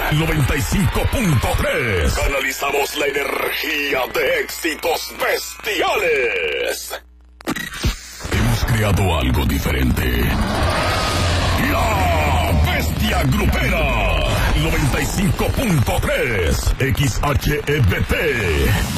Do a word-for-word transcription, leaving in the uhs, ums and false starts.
noventa y cinco punto tres. Canalizamos la energía de éxitos bestiales. Hemos creado algo diferente. La Bestia Grupera. noventa y cinco punto tres. X H E B P.